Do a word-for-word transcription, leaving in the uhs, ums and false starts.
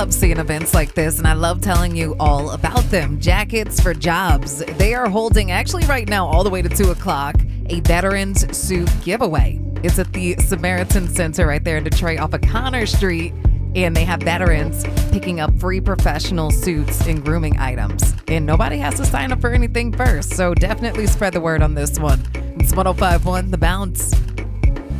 love seeing events like this, and I love telling you all about them. Jackets for Jobs. They are holding, actually right now, all the way to two o'clock, a veterans suit giveaway. It's at the Samaritan Center right there in Detroit off of Connor Street, and they have veterans picking up free professional suits and grooming items. And nobody has to sign up for anything first, so definitely spread the word on this one. It's one oh five point one The Bounce.